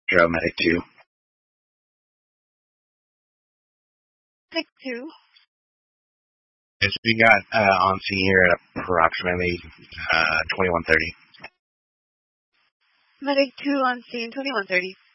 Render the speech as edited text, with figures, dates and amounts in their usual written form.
Joe, Medic 2. Medic 2. Yes, we got on scene here at approximately 21:30. Medic 2 on scene, 21:30.